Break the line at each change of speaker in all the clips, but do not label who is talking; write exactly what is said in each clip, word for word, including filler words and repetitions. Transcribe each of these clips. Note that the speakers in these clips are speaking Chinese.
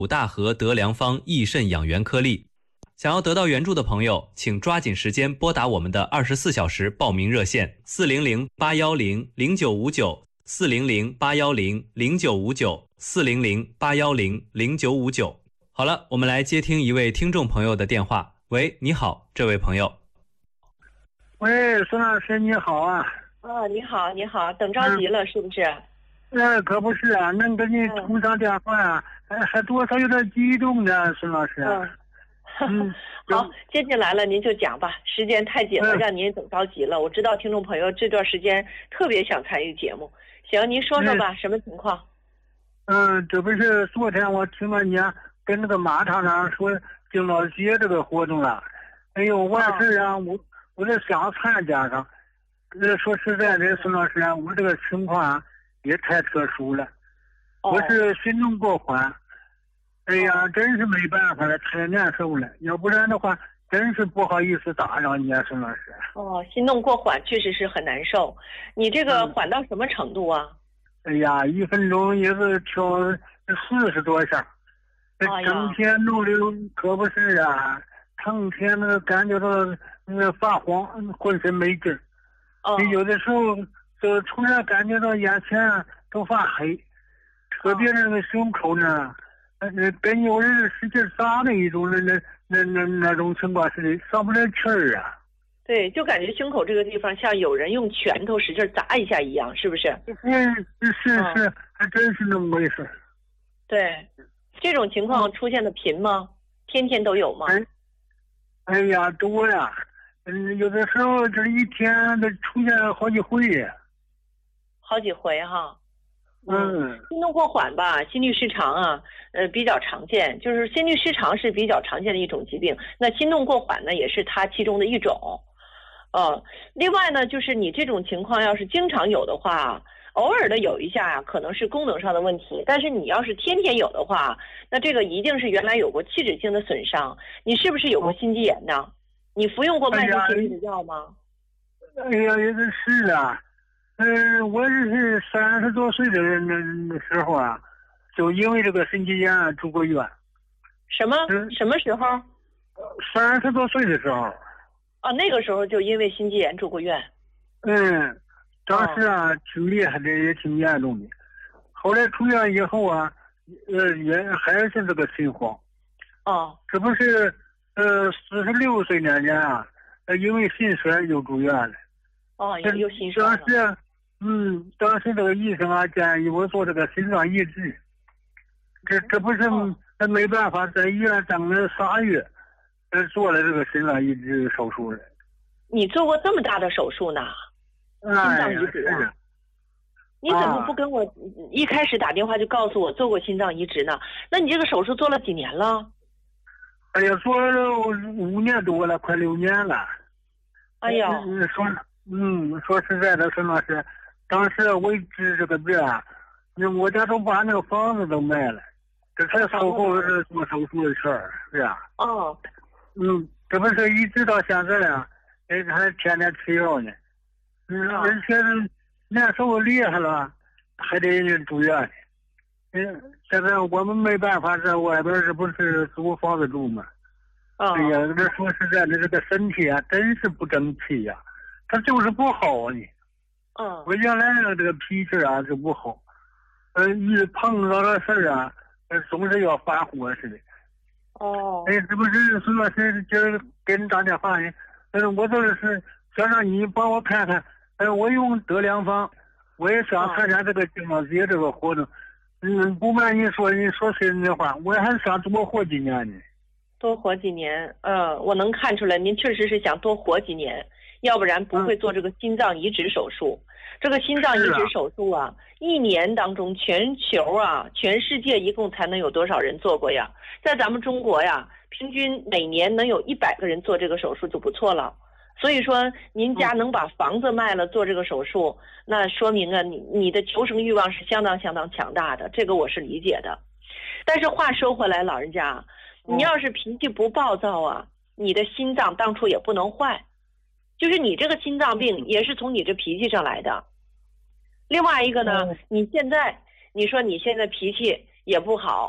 五大和德良方益肾养元颗粒。想要得到援助的朋友，请抓紧时间拨打我们的二十四小时报名热线四零零八幺零零九五九四零零八幺零零九五九四零零八幺零零九五九。好了，我们来接听一位听众朋友的电话。喂，你好，这位朋友。
喂，孙老师你好啊。
哦，你好，你好，等着急了、嗯、是不是？
呃，可不是啊，能跟你通上电话啊，还、嗯、还多少有点激动呢，孙老师。
嗯。嗯好，接进来了，您就讲吧，时间太紧了，让您等着急了。我知道听众朋友这段时间特别想参与节目，行，您说说吧，什么情况？
嗯，这不是昨天我听了你跟那个马场上说敬老节这个活动了，哎呦，完事啊，我我这想参加上，呃，说实在的，孙老师啊，我这个情况也太特殊了，我是心动过缓。哎呀，真是没办法了，太难受了。要不然的话，真是不好意思打扰你啊，孙老师。
哦，心动过缓确实是很难受。你这个缓到什么程度啊？
嗯、哎呀，一分钟也是跳四十多下，这整天弄的可不是啊，成天那个感觉到那个发慌，浑身没劲儿。
哦。
有的时候就突然感觉到眼前都发黑，特别是那个胸口呢。呃，跟有人使劲砸的一种那那那那那种情况似的，上不来气儿啊。
对，就感觉胸口这个地方像有人用拳头使劲砸一下一样，是不是？
嗯，是是，嗯、还真是那么回事。
对，这种情况出现的频吗？天天都有吗？
哎，哎呀，多呀！嗯，有的时候这一天得出现好几回。
好几回哈。
嗯，
心动过缓吧，心律失常啊，呃，比较常见，就是心律失常是比较常见的一种疾病。那心动过缓呢，也是它其中的一种。呃，另外呢，就是你这种情况要是经常有的话，偶尔的有一下啊，可能是功能上的问题。但是你要是天天有的话，那这个一定是原来有过器质性的损伤。你是不是有过心肌炎呢？你服用过慢性心律的药吗？
哎呀，也是啊。嗯，我是三十多岁的那那时候啊，就因为这个心肌炎住过院。
什么？嗯、什么时候？
三十多岁的时候。
啊，那个时候就因为心肌炎住过院。
嗯，当时啊，哦、挺厉害的，也挺严重的。后来出院以后啊，呃，也还是这个心慌。
哦。
这不是呃四十六岁那年啊，呃，因为心衰又住院了。
哦，又又心衰了。
当时。嗯，当时这个医生啊建议我做这个心脏移植，这这不是没办法，在医院等了仨月，呃，做了这个心脏移植手术了。
你做过这么大的手术呢？心脏移植啊？
哎、
你怎么不跟我一开始打电话就告诉我做过心脏移植呢？那你这个手术做了几年了？
哎呀，做了五年多了，快六年了。
哎呀，
嗯，说嗯，说实在的，孙老师。当时我治这个病啊，我家都把那个房子都卖了，这才售后是做手术的事儿，是啊。
哦。
嗯，这不是一直到现在啊，哎，还天天吃药呢。嗯，
哦、
而且难受厉害了，还得住院。嗯，现在我们没办法，在外边这不是租房子住吗？
哦。
哎呀，这说实在的，这个身体啊，真是不争气呀、啊，他就是不好啊你。
嗯，
我原来的这个脾气啊就不好，呃，一碰到这事儿啊，总是要发火似的。
哦。
哎，这不是孙老师今儿给你打电话呢？嗯，我就是想让你帮我看看，呃，我用德良方，我也想参加这个敬老节这个活动。嗯，不瞒你说，你说心里话，我还想多活几年呢。
多活几年，嗯，我能看出来，您确实是想多活几年。要不然不会做这个心脏移植手术。嗯、这个心脏移植手术啊，啊一年当中全球啊，全世界一共才能有多少人做过呀？在咱们中国呀，平均每年能有一百个人做这个手术就不错了。所以说，您家能把房子卖了做这个手术，嗯、那说明啊，你你的求生欲望是相当相当强大的，这个我是理解的。但是话说回来，老人家，你要是脾气不暴躁啊，你的心脏当初也不能坏。就是你这个心脏病也是从你这脾气上来的。另外一个呢，你现在你说你现在脾气也不好，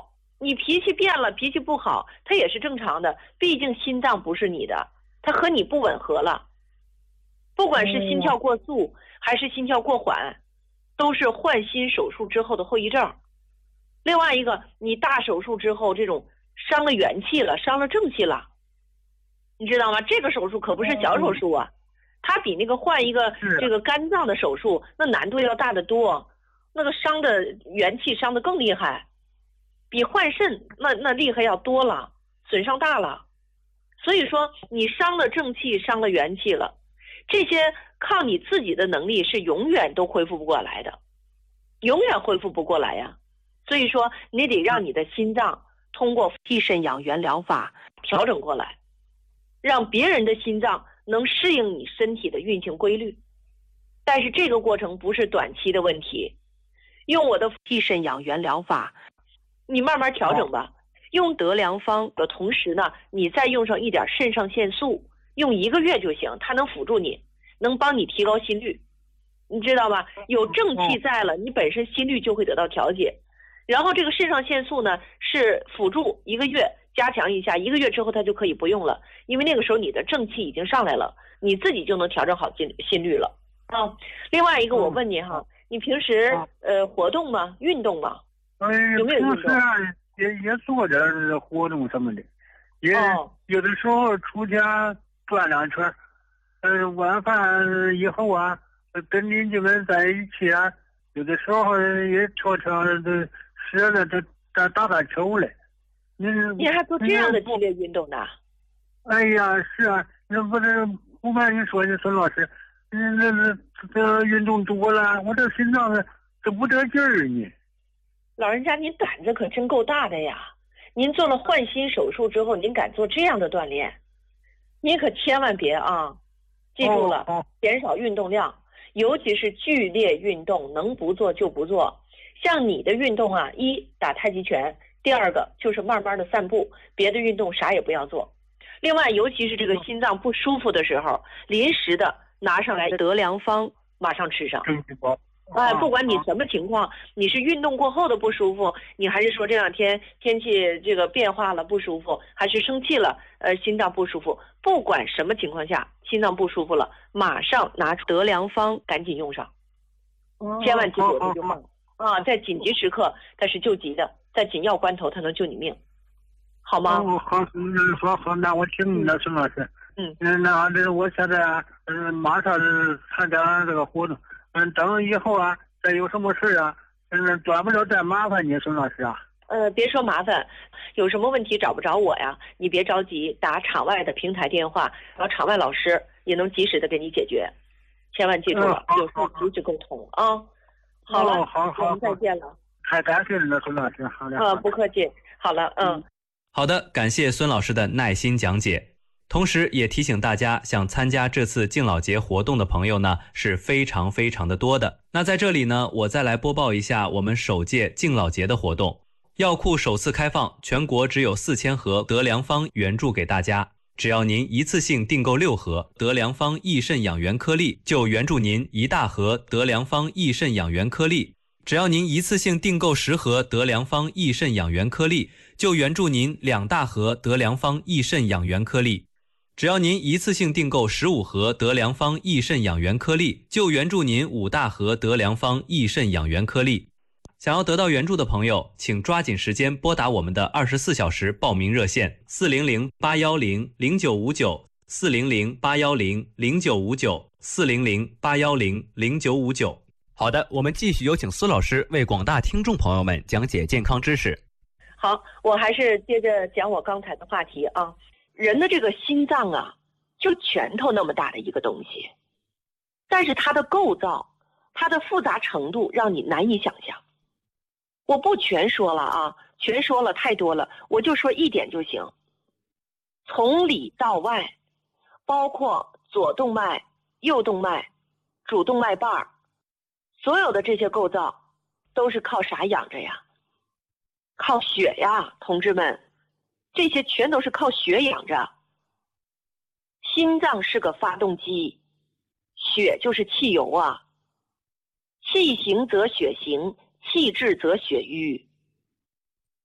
你脾气变了，脾气不好，它也是正常的，毕竟心脏不是你的，它和你不吻合了。不管是心跳过速还是心跳过缓，都是换心手术之后的后遗症。另外一个，你大手术之后这种伤了元气了，伤了正气了，你知道吗？这个手术可不是小手术啊，它比那个换一个这个肝脏的手术那难度要大得多，那个伤的元气伤得更厉害，比换肾那那厉害要多了，损伤大了。所以说你伤了正气，伤了元气了，这些靠你自己的能力是永远都恢复不过来的，永远恢复不过来呀。所以说你得让你的心脏通过益肾养元疗法调整过来，让别人的心脏能适应你身体的运行规律。但是这个过程不是短期的问题，用我的益肾养元疗法你慢慢调整吧。用德良方的同时呢，你再用上一点肾上腺素，用一个月就行，它能辅助你，能帮你提高心率，你知道吧？有正气在了，你本身心率就会得到调节。然后这个肾上腺素呢是辅助，一个月加强一下，一个月之后它就可以不用了，因为那个时候你的正气已经上来了，你自己就能调整好心心率了啊。另外一个我问你哈，你平时呃活动吗？运动吗？有没有运动？
平时啊也也做点活动什么的，也、哦、有的时候出去转两圈，呃晚饭以后啊跟邻居们在一起啊，有的时候也悄悄的舍了这打打打球嘞。你
你还做这样的激烈运动呢？
哎呀，是啊，那不是不瞒你说，孙老师，那那这运动多了，我这心脏这不得劲儿呢。
老人家，您胆子可真够大的呀！您做了换心手术之后，您敢做这样的锻炼？您可千万别啊！记住了，
哦哦、
减少运动量，尤其是剧烈运动，能不做就不做。像你的运动啊，一打太极拳，第二个就是慢慢的散步，别的运动啥也不要做。另外，尤其是这个心脏不舒服的时候，临时的拿上来德良方，马上吃上。哎，不管你什么情况，你是运动过后的不舒服，你还是说这两天天气这个变化了不舒服，还是生气了，呃，心脏不舒服，不管什么情况下，心脏不舒服了，马上拿出德良方，赶紧用上，千万记住这句话啊！在紧急时刻它是救急的，在紧要关头它能救你命，好吗？
哦，好，嗯，好好，那我听你的，孙老师。
嗯
嗯，那这我现在嗯马上参加这个活动。嗯，等以后啊，再有什么事啊，嗯，短不了再麻烦你，孙老师啊。
呃，别说麻烦，有什么问题找不着我呀？你别着急，打场外的平台电话，然后场外老师也能及时的给你解决。千万记住了，
嗯、
有事及时沟通啊。好了，
哦、好好，
我们再见了。
太感谢你了，孙老师。好的。
啊，不客气。好了，嗯。
好的，感谢孙老师的耐心讲解。同时也提醒大家，想参加这次敬老节活动的朋友呢是非常非常的多的。那在这里呢，我再来播报一下我们首届敬老节的活动。药库首次开放，全国只有四千盒德良方援助给大家，只要您一次性订购六盒德良方益肾养元颗粒，就援助您一大盒德良方益肾养元颗粒；只要您一次性订购十盒德良方益肾养元颗粒，就援助您两大盒德良方益肾养元颗粒。只要您一次性订购十五盒德良方益肾养元颗粒，就援助您五大盒德良方益肾养元颗粒。想要得到援助的朋友，请抓紧时间拨打我们的二十四小时报名热线四零零八一零零九五九 四零零八一零零九五九 四零零八一零零九五九。好的，我们继续有请孙老师为广大听众朋友们讲解健康知识。
好，我还是接着讲我刚才的话题啊。人的这个心脏啊，就拳头那么大的一个东西，但是它的构造，它的复杂程度让你难以想象。我不全说了啊，全说了太多了，我就说一点就行。从里到外，包括左动脉、右动脉、主动脉瓣，所有的这些构造都是靠啥养着呀？靠血呀，同志们。这些全都是靠血养着。心脏是个发动机，血就是汽油啊。气行则血行，气滞则血瘀。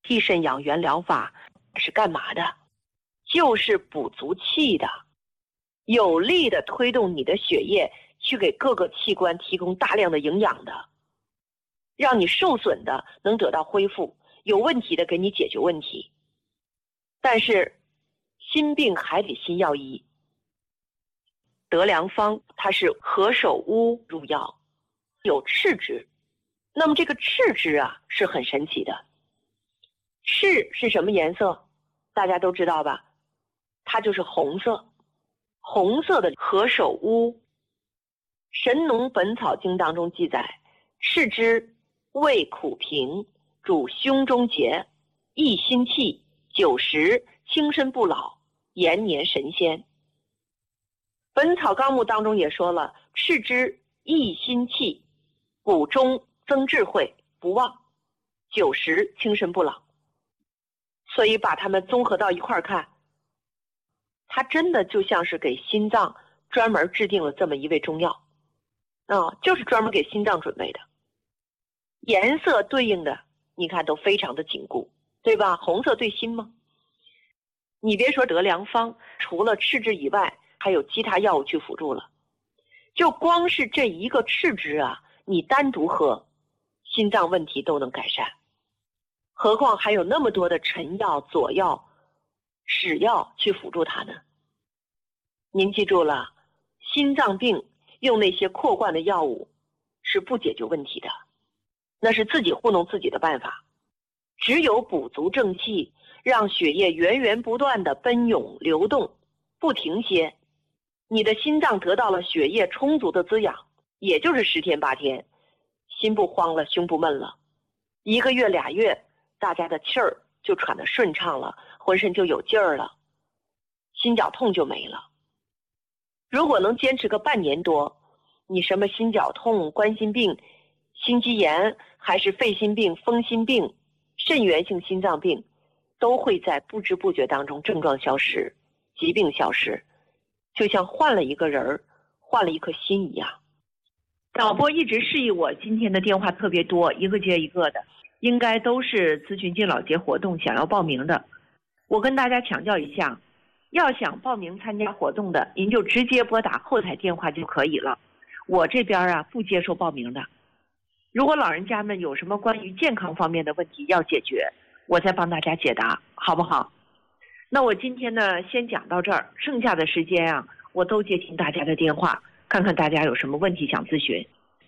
益肾养元疗法是干嘛的？就是补足气的，有力的推动你的血液去给各个器官提供大量的营养的，让你受损的能得到恢复，有问题的给你解决问题。但是心病还得心药医，德良方它是何首乌入药，有赤汁。那么这个赤汁啊是很神奇的，赤是什么颜色？大家都知道吧？它就是红色，红色的何首乌。《神农本草经》当中记载，赤汁味苦平，主胸中结，益心气，久食，轻身不老，延年神仙。《本草纲目》当中也说了，赤汁益心气，补中，增智慧，不忘，久食，轻身不老。所以把它们综合到一块儿看，它真的就像是给心脏专门制定了这么一味中药啊、哦，就是专门给心脏准备的。颜色对应的你看都非常的紧固，对吧？红色对心吗？你别说德良方，除了赤汁以外还有其他药物去辅助了，就光是这一个赤汁啊，你单独喝心脏问题都能改善，何况还有那么多的臣药、佐药、使药去辅助它呢。您记住了，心脏病用那些扩灌的药物是不解决问题的，那是自己糊弄自己的办法。只有补足正气，让血液源源不断的奔涌流动，不停歇，你的心脏得到了血液充足的滋养，也就是十天八天，心不慌了，胸不闷了，一个月俩月，大家的气儿就喘得顺畅了，浑身就有劲儿了，心绞痛就没了。如果能坚持个半年多，你什么心绞痛、冠心病、心肌炎，还是肺心病、风心病、肾源性心脏病，都会在不知不觉当中症状消失，疾病消失，就像换了一个人，换了一颗心一样。导播一直示意我今天的电话特别多，一个接一个的，应该都是咨询敬老节活动想要报名的。我跟大家强调一下，要想报名参加活动的，您就直接拨打后台电话就可以了，我这边啊不接受报名的。如果老人家们有什么关于健康方面的问题要解决，我再帮大家解答，好不好？那我今天呢先讲到这儿，剩下的时间啊我都接听大家的电话，看看大家有什么问题想咨询。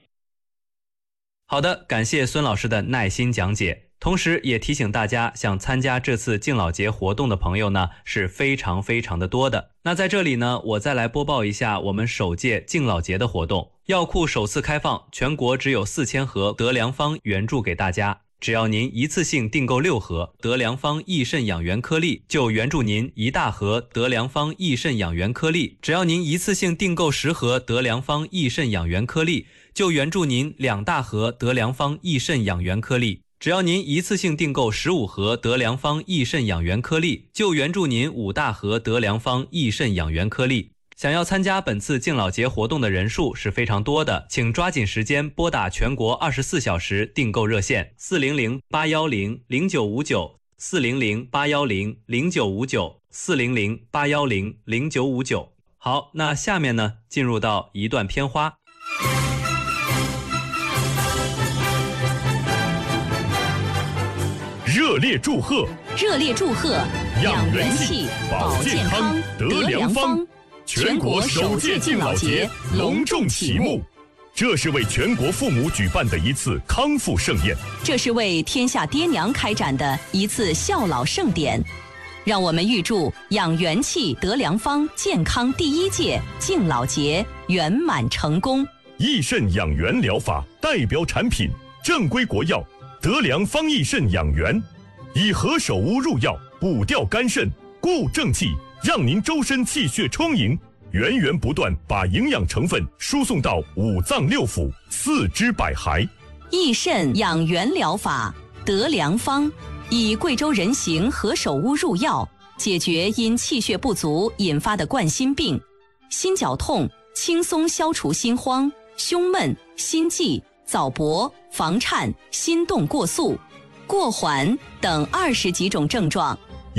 好的，感谢孙老师的耐心讲解。同时也提醒大家，想参加这次敬老节活动的朋友呢是非常非常的多的。那在这里呢，我再来播报一下我们首届敬老节的活动。药库首次开放，全国只有四千盒德良方援助给大家。只要您一次性订购六盒德良方益肾养元颗粒，就援助您一大盒德良方益肾养元颗粒；只要您一次性订购十盒德良方益肾养元颗粒，就援助您两大盒德良方益肾养元颗粒；只要您一次性订购十五盒德良方益肾养元颗粒，就援助您五大盒德良方益肾养元颗粒。想要参加本次敬老节活动的人数是非常多的，请抓紧时间拨打全国二十四小时订购热线四零零八一零零九五九 四零零八一零零九五九 四零零八一零零九五九。好，那下面呢，进入到一段片花。
热烈祝贺！
热烈祝贺！
养元气，保健康，德良方。全国首届敬老节隆重启幕，这是为全国父母举办的一次康复盛宴，
这是为天下爹娘开展的一次孝老盛典。让我们预祝养元气德良方健康第一届敬老节圆满成功。
益肾养元疗法代表产品正规国药德良方益肾养元，以何首乌入药，补调肝肾，固正气，让您周身气血充盈，源源不断把营养成分输送到五脏六腑、四肢百骸。
益肾养元疗法德良方，以贵州人形何首乌入药，解决因气血不足引发的冠心病、心绞痛，轻松消除心慌、胸闷、心悸、早搏、房颤、心动过速。 过缓等二十几种症状。